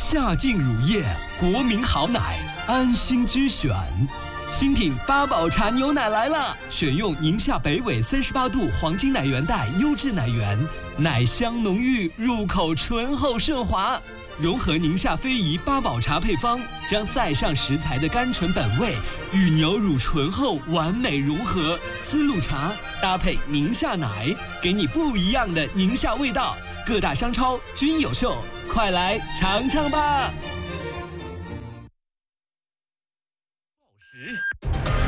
夏劲乳业，国民好奶，安心之选。新品八宝茶牛奶来了，选用宁夏北纬38度黄金奶源带优质奶源，奶香浓郁，入口醇厚顺滑。融合宁夏非遗八宝茶配方，将塞上食材的甘醇本味与牛乳醇厚完美融合，丝路茶搭配宁夏奶，给你不一样的宁夏味道。各大商超均有售，快来尝尝吧！